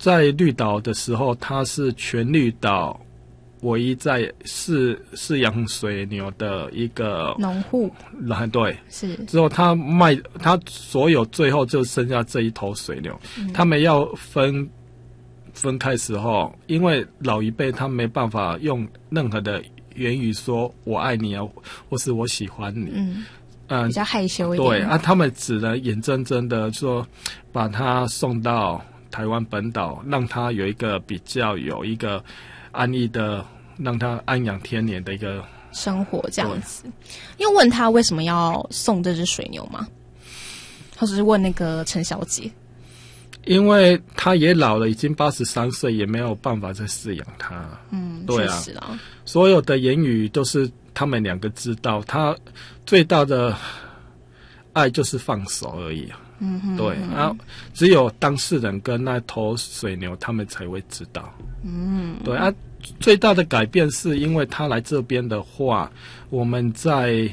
在绿岛的时候，它是全绿岛唯一在饲养水牛的一个农户。 对， 是之后他所有最后就剩下这一头水牛，他们要分开时候，因为老一辈他没办法用任何的言语说我爱你啊，或是我喜欢你， 比较害羞一点。 对啊，他们只能眼睁睁的说把他送到台湾本岛，让他有一个安逸的，让他安养天年的一个生活这样子。因为问他为什么要送这只水牛吗？或者是问那个陈小姐？ 因为他也老了，已经83岁，也没有办法再饲养他。对啊， 确实啊， 所有的言语都是他们两个知道，他最大的爱就是放手而已。对啊，只有当事人跟那头水牛他们才会知道。对啊，最大的改变是因为他来这边的话，我们在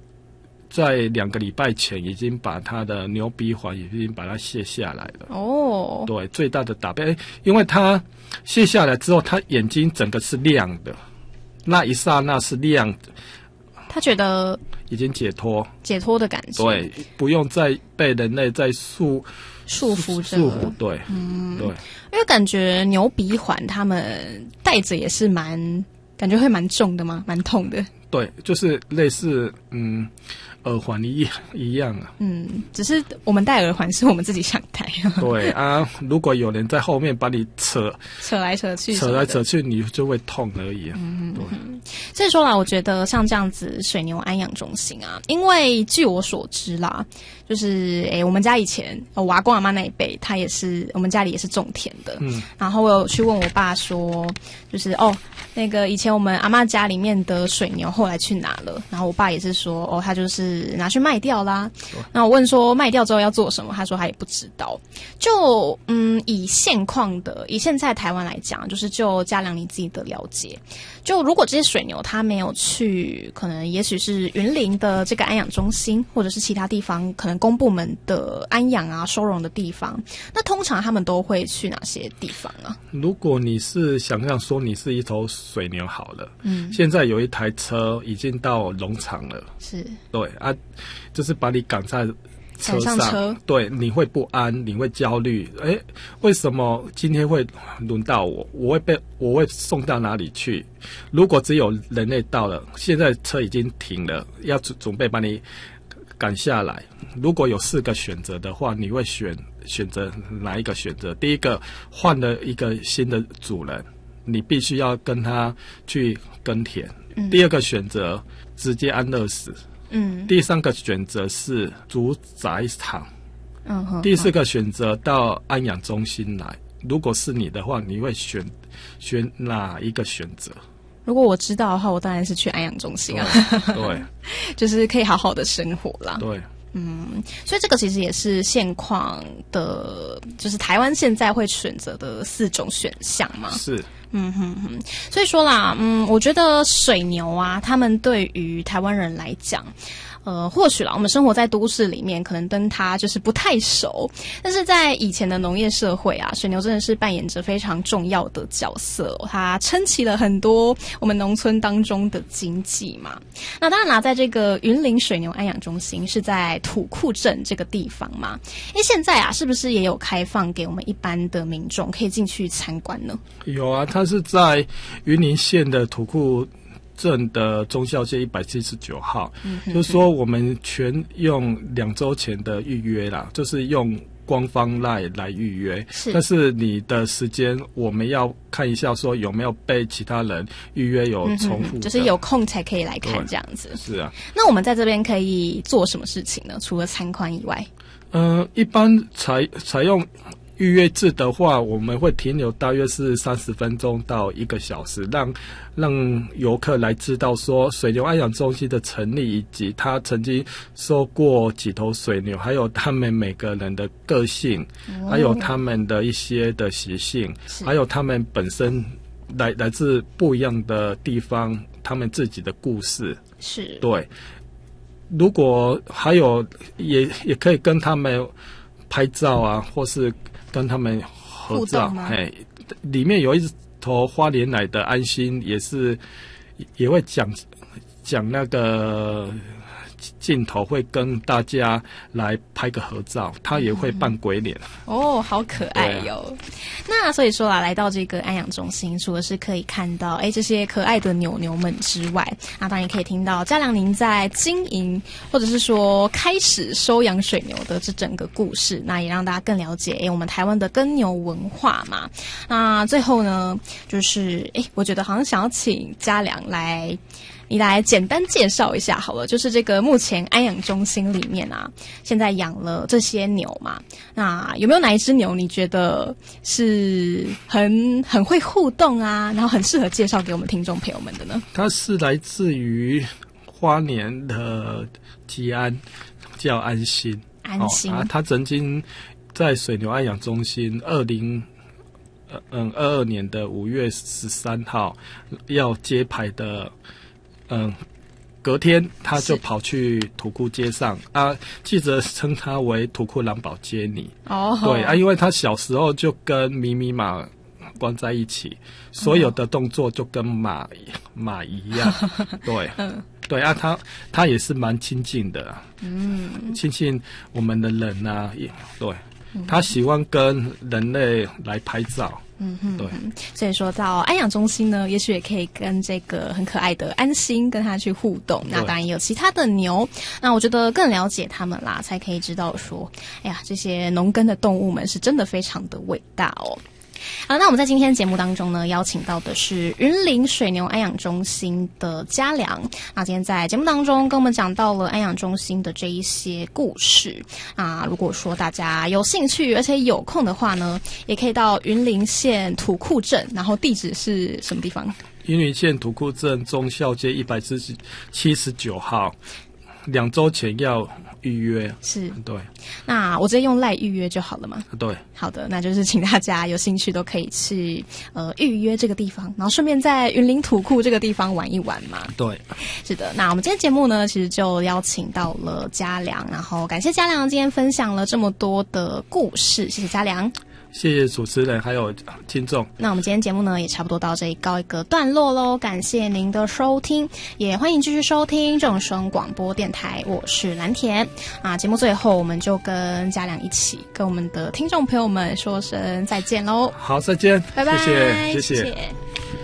2个礼拜前已经把他的牛鼻环已经把它卸下来了。哦，对，最大的打变，因为他卸下来之后，他眼睛整个是亮的，那一刹那是亮的。 他觉得已经解脱的感觉， 对，不用再被人类在束缚着。对，对， 因为感觉牛鼻环他们戴着也是感觉会蛮重的嘛，蛮痛的。 对，就是类似耳环一样啊。 只是我们戴耳环是我们自己想戴。 对啊，如果有人在后面把你扯来扯去， 你就会痛而已啊。对。 所以说啦，我觉得像这样子水牛安养中心啊，因为据我所知啦，就是我们家以前我阿公阿妈那一辈，我们家里也是种田的。然后我有去问我爸说，就是那个以前我们阿嬷家里面的水牛后来去哪了？然后我爸也是说，他就是拿去卖掉啦。那我问说卖掉之后要做什么？他说他也不知道。就以现在台湾来讲，就是就嘉良你自己的了解，就如果这些水牛它没有去，可能也许是云林的这个安养中心，或者是其他地方可能公部门的安养啊收容的地方，那通常他们都会去哪些地方啊？ 如果你是想象说你是一头水牛好了，现在有一台车已经到农场了，是，对啊，就是把你赶在车上，对，你会不安，你会焦虑，为什么今天会轮到我？我会送到哪里去？如果只有人类到了，现在车已经停了，要准备把你赶下来。如果有4个选择的话，你会选择哪一个选择？第一个，换了一个新的主人，你必须要跟他去耕田。第2个选择，直接安乐死。第3个选择是屠宰场。第4个选择到安养中心来。如果是你的话，你会选哪一个选择？ 如果我知道的话，我当然是去安养中心啊。 对， 就是可以好好的生活啦。 对。 所以这个其实也是现况的，就是台湾现在会选择的4种选项嘛。是。所以说啦，我觉得水牛啊，他们对于台湾人来讲，或许啦，我们生活在都市里面，可能跟它就是不太熟，但是在以前的农业社会啊，水牛真的是扮演着非常重要的角色它撑起了很多我们农村当中的经济嘛。那当然啦，在这个云林水牛安养中心是在土库镇这个地方嘛，现在啊，是不是也有开放给我们一般的民众可以进去参观呢？ 有啊，它是在云林县的土库镇的忠孝街179号，就是说我们全用2周前的预约啦，就是用官方来预约，但是你的时间我们要看一下，说有没有被其他人预约有重复， 就是有空才可以来看这样子。 是啊， 那我们在这边可以做什么事情呢？除了参观以外， 一般采用预约制的话，我们会停留大约是30分钟到1个小时，让游客来知道说水牛安养中心的成立，以及他曾经收过几头水牛，还有他们每个人的个性，还有他们的一些的习性，还有他们本身来自不一样的地方，他们自己的故事。是，对。如果还有也可以跟他们拍照啊，或是跟他们合照，里面有一头花莲来的安心，也会讲那个镜头，会跟大家来拍个合照，他也会扮鬼脸。 哦，好可爱哟！那所以说来到这个安养中心，除了是可以看到这些可爱的牛牛们之外，当然也可以听到嘉良您在经营或者是说开始收养水牛的这整个故事，那也让大家更了解我们台湾的耕牛文化嘛。那最后呢，就是我觉得好像想要请嘉良你来简单介绍一下好了，就是这个目前安养中心里面啊，现在养了这些牛嘛，那有没有哪一只牛你觉得是很会互动啊，然后很适合介绍给我们听众朋友们的呢？ 它是来自于花莲的吉安，叫安心。 安心它曾经在水牛安养中心2022年的5月13号要揭牌的隔天他就跑去土库街上记者称他为土库蓝宝杰尼。对因为他小时候就跟米米马关在一起，所有的动作就跟马一样。对对他也是蛮亲近的，亲近我们的人啊，对，他喜欢跟人类来拍照。对， 所以说到安养中心呢，也许也可以跟这个很可爱的安心跟他去互动。那当然也有其他的牛，那我觉得更了解他们啦，才可以知道说，这些农耕的动物们是真的非常的伟大哦。那我们在今天节目当中呢，邀请到的是云林水牛安养中心的嘉良。那今天在节目当中跟我们讲到了安养中心的这一些故事。如果说大家有兴趣而且有空的话呢，也可以到云林县土库镇，然后地址是什么地方？ 云林县土库镇忠孝街179号。2周前要预约， 是对。 那我直接用赖预约就好了吗？ 对， 好的，那就是请大家有兴趣都可以去预约这个地方，然后顺便在云林土库这个地方玩一玩嘛。 对， 是的。那我们今天节目呢，其实就邀请到了嘉良，然后感谢嘉良今天分享了这么多的故事，谢谢嘉良。 谢谢主持人还有听众。 那我们今天节目呢也差不多到这里告一个段落咯，感谢您的收听，也欢迎继续收听正声广播电台，我是蓝田。节目最后我们就跟嘉良一起跟我们的听众朋友们说声再见咯。 好，再见， 拜拜， 谢谢。